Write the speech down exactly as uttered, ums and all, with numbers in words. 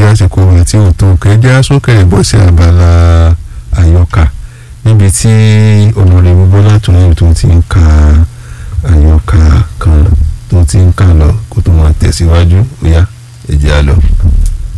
àsìkò rẹ̀ tí ò tó kẹjá sókè bọ́ sí abala àyọkà níbi tí ọmọlẹ́wọ́ Bọ́lá Tòun tó ti ń ka àyọkà kan tó ti ń kà lọ kó tó máa tẹ̀síwájú ó yá ẹ jẹ́ á lọ.